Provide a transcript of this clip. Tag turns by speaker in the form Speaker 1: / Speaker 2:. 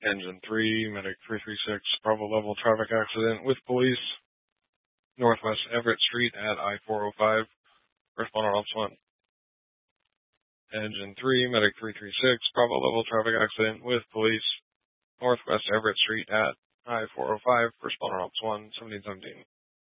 Speaker 1: Engine 3, Medic 336, Bravo level traffic accident with police, Northwest Everett Street at I-405, respond on Ops 1. Engine 3, Medic 336, Bravo level traffic accident with police, Northwest Everett Street at I-405, respond on Ops 1, 1717.